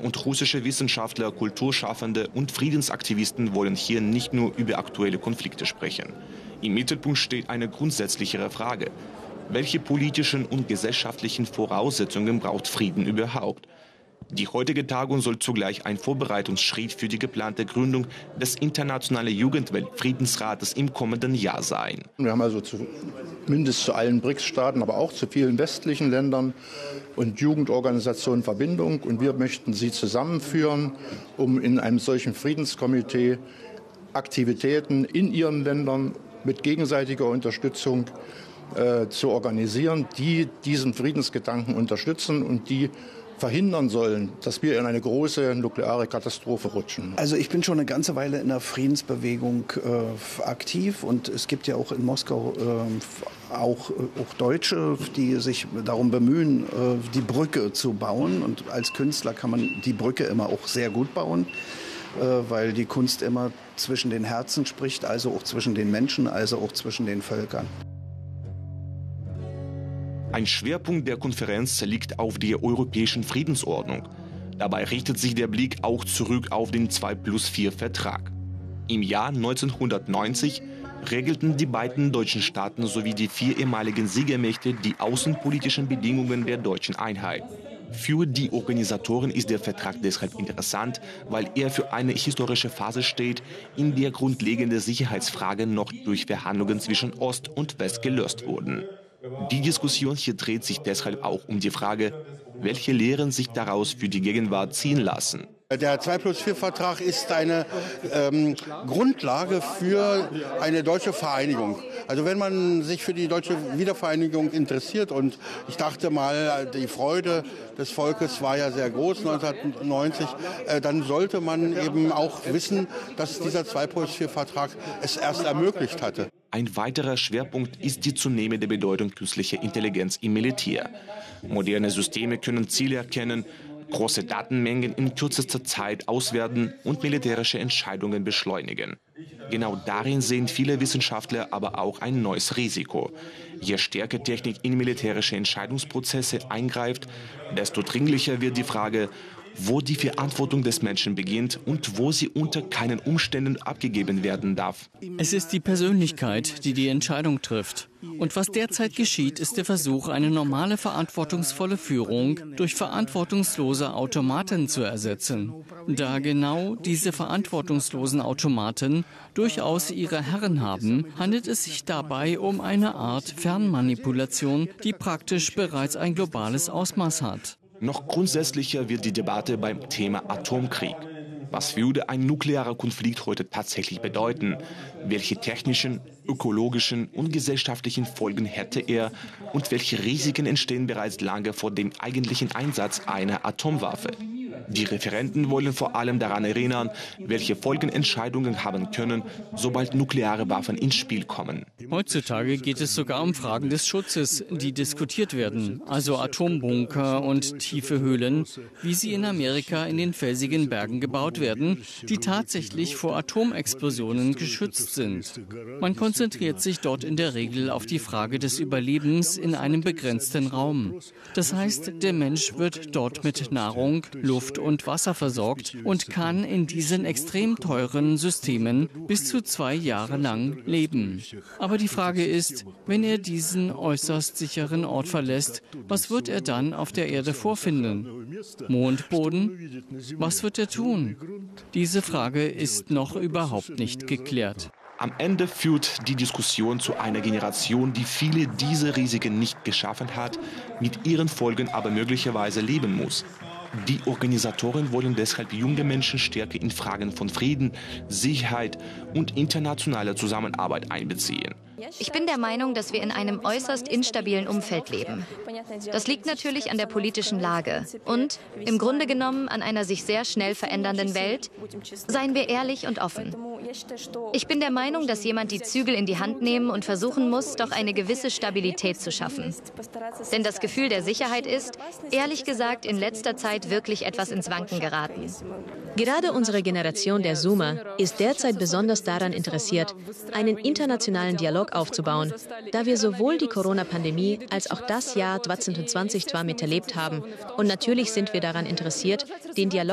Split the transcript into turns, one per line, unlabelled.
und russische Wissenschaftler, Kulturschaffende und Friedensaktivisten wollen hier nicht nur über aktuelle Konflikte sprechen. Im Mittelpunkt steht eine grundsätzlichere Frage. Welche politischen und gesellschaftlichen Voraussetzungen braucht Frieden überhaupt? Die heutige Tagung soll zugleich ein Vorbereitungsschritt für die geplante Gründung des Internationalen Jugendweltfriedensrates im kommenden Jahr sein.
Wir haben also zumindest zu allen BRICS-Staaten, aber auch zu vielen westlichen Ländern und Jugendorganisationen Verbindung. Und wir möchten sie zusammenführen, um in einem solchen Friedenskomitee Aktivitäten in ihren Ländern mit gegenseitiger Unterstützung zu organisieren, die diesen Friedensgedanken unterstützen und die verhindern sollen, dass wir in eine große nukleare Katastrophe rutschen.
Also ich bin schon eine ganze Weile in der Friedensbewegung aktiv und es gibt ja auch in Moskau auch Deutsche, die sich darum bemühen, die Brücke zu bauen. Und als Künstler kann man die Brücke immer auch sehr gut bauen, weil die Kunst immer zwischen den Herzen spricht, also auch zwischen den Menschen, also auch zwischen den Völkern.
Ein Schwerpunkt der Konferenz liegt auf der europäischen Friedensordnung. Dabei richtet sich der Blick auch zurück auf den 2+4-Vertrag. Im Jahr 1990 regelten die beiden deutschen Staaten sowie die 4 ehemaligen Siegermächte die außenpolitischen Bedingungen der deutschen Einheit. Für die Organisatoren ist der Vertrag deshalb interessant, weil er für eine historische Phase steht, in der grundlegende Sicherheitsfragen noch durch Verhandlungen zwischen Ost und West gelöst wurden. Die Diskussion hier dreht sich deshalb auch um die Frage, welche Lehren sich daraus für die Gegenwart ziehen lassen.
Der 2+4-Vertrag ist eine Grundlage für eine deutsche Vereinigung. Also wenn man sich für die deutsche Wiedervereinigung interessiert, und ich dachte mal, die Freude des Volkes war ja sehr groß 1990, dann sollte man eben auch wissen, dass dieser 2+4-Vertrag es erst ermöglicht hatte.
Ein weiterer Schwerpunkt ist die zunehmende Bedeutung künstlicher Intelligenz im Militär. Moderne Systeme können Ziele erkennen, große Datenmengen in kürzester Zeit auswerten und militärische Entscheidungen beschleunigen. Genau darin sehen viele Wissenschaftler aber auch ein neues Risiko. Je stärker Technik in militärische Entscheidungsprozesse eingreift, desto dringlicher wird die Frage, wo die Verantwortung des Menschen beginnt und wo sie unter keinen Umständen abgegeben werden darf.
Es ist die Persönlichkeit, die die Entscheidung trifft. Und was derzeit geschieht, ist der Versuch, eine normale verantwortungsvolle Führung durch verantwortungslose Automaten zu ersetzen. Da genau diese verantwortungslosen Automaten durchaus ihre Herren haben, handelt es sich dabei um eine Art Fernmanipulation, die praktisch bereits ein globales Ausmaß hat.
Noch grundsätzlicher wird die Debatte beim Thema Atomkrieg. Was würde ein nuklearer Konflikt heute tatsächlich bedeuten? Welche technischen, ökologischen und gesellschaftlichen Folgen hätte er? Und welche Risiken entstehen bereits lange vor dem eigentlichen Einsatz einer Atomwaffe? Die Referenten wollen vor allem daran erinnern, welche Folgen Entscheidungen haben können, sobald nukleare Waffen ins Spiel kommen.
Heutzutage geht es sogar um Fragen des Schutzes, die diskutiert werden, also Atombunker und tiefe Höhlen, wie sie in Amerika in den felsigen Bergen gebaut werden, die tatsächlich vor Atomexplosionen geschützt sind. Man konzentriert sich dort in der Regel auf die Frage des Überlebens in einem begrenzten Raum. Das heißt, der Mensch wird dort mit Nahrung, Luft und Wasser versorgt und kann in diesen extrem teuren Systemen bis zu 2 Jahre lang leben. Aber die Frage ist, wenn er diesen äußerst sicheren Ort verlässt, was wird er dann auf der Erde vorfinden? Mondboden? Was wird er tun? Diese Frage ist noch überhaupt nicht geklärt.
Am Ende führt die Diskussion zu einer Generation, die viele dieser Risiken nicht geschaffen hat, mit ihren Folgen aber möglicherweise leben muss. Die Organisatoren wollen deshalb junge Menschen stärker in Fragen von Frieden, Sicherheit und internationaler Zusammenarbeit einbeziehen.
Ich bin der Meinung, dass wir in einem äußerst instabilen Umfeld leben. Das liegt natürlich an der politischen Lage und im Grunde genommen an einer sich sehr schnell verändernden Welt. Seien wir ehrlich und offen. Ich bin der Meinung, dass jemand die Zügel in die Hand nehmen und versuchen muss, doch eine gewisse Stabilität zu schaffen. Denn das Gefühl der Sicherheit ist, ehrlich gesagt, in letzter Zeit wirklich etwas ins Wanken geraten.
Gerade unsere Generation der Zoomer ist derzeit besonders daran interessiert, einen internationalen Dialog aufzubauen, da wir sowohl die Corona-Pandemie als auch das Jahr 2020 zwar miterlebt haben. Und natürlich sind wir daran interessiert, den Dialog